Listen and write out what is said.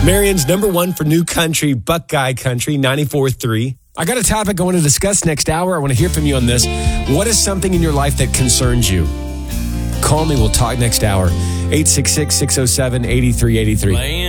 Marion's number one for new country, Buckeye Country, 94.3. I got a topic I want to discuss next hour. I want to hear from you on this. What is something in your life that concerns you? Call me. We'll talk next hour. 866-607-8383.